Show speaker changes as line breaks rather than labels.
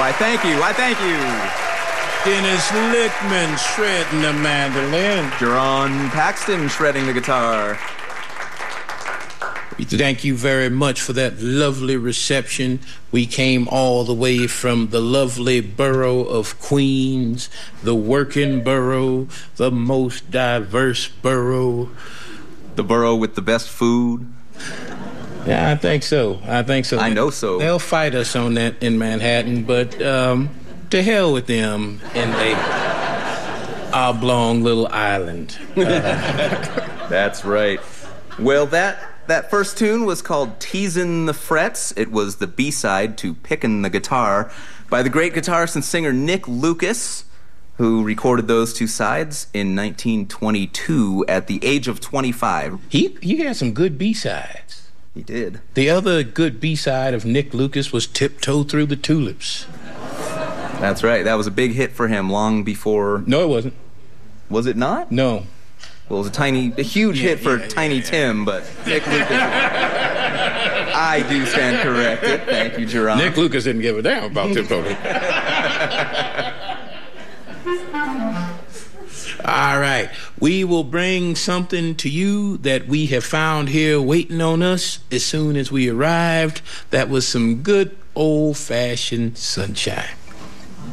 Why, thank you.
Dennis Lickman shredding the mandolin.
Jerron Paxton shredding the guitar.
We thank you very much for that lovely reception. We came all the way from the lovely borough of Queens, the working borough, the most diverse borough.
The borough with the best food.
Yeah, I think so.
I know so.
They'll fight us on that in Manhattan, but to hell with them in a oblong little island.
That's right. Well, that first tune was called Teasin' the Frets. It was the B-side to Pickin' the Guitar by the great guitarist and singer Nick Lucas, who recorded those two sides in 1922 at the age of 25.
He had some good B-sides.
He did.
The other good B-side of Nick Lucas was Tiptoe Through the Tulips.
That's right. That was a big hit for him long before...
No, it wasn't.
Was it not?
No.
Well, it was a huge hit for Tiny Tim, but Nick Lucas... I do stand corrected. Thank you, Jerron.
Nick Lucas didn't give a damn about Tiptoe. All right. We will bring something to you that we have found here waiting on us as soon as we arrived. That was some good old-fashioned sunshine.